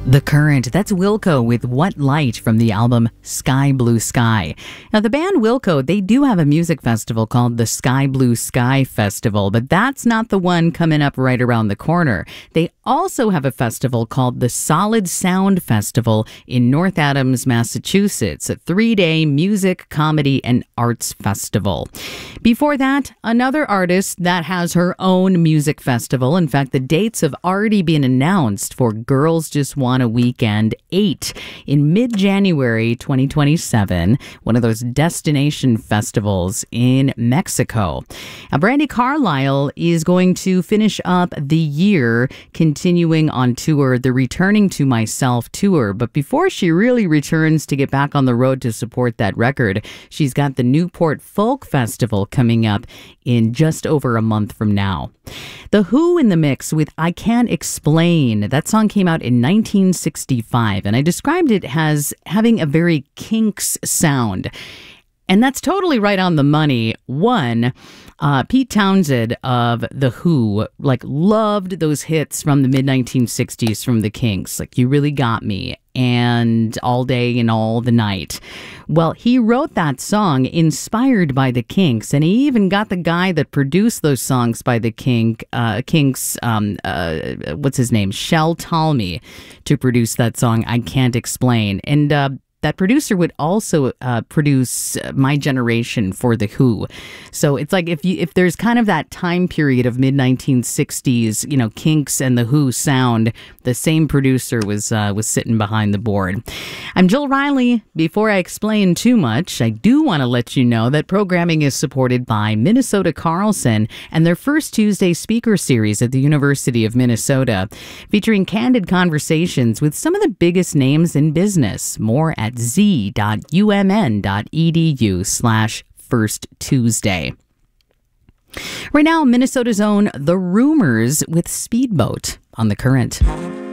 The Current, that's Wilco with What Light from the album Sky Blue Sky. Now, the band Wilco, they do have a music festival called the Sky Blue Sky Festival, but that's not the one coming up right around the corner. They also have a festival called the Solid Sound Festival in North Adams, Massachusetts, a 3-day music, comedy, and arts festival. Before that, another artist that has her own music festival. In fact, the dates have already been announced for Girls Just Want a Weekend 8 in mid-January 2027, one of those destination festivals in Mexico. Now, Brandi Carlile is going to finish up the year continuing on tour, the Returning to Myself tour. But before she really returns to get back on the road to support that record, she's got the Newport Folk Festival coming up in just over a month from now. The Who in the mix with I Can't Explain. That song came out in 1965, and I described it as having a very Kinks sound. And that's totally right on the money. One, Pete Townsend of The Who, loved those hits from the mid-1960s from the Kinks, like You Really Got Me and All Day and All the Night. Well, he wrote that song inspired by the Kinks, and he even got the guy that produced those songs by the Kinks, what's his name, Shel Talmy, to produce that song, I Can't Explain. And that producer would also produce My Generation for The Who. So it's like if there's kind of that time period of mid-1960s, Kinks and The Who sound, the same producer was sitting behind the board. I'm Jill Riley. Before I explain too much, I do want to let you know that programming is supported by Minnesota Carlson and their First Tuesday speaker series at the University of Minnesota, featuring candid conversations with some of the biggest names in business. More at z.umn.edu/First Tuesday. Right now, Minnesota's own The Rumors with Speedboat on The Current.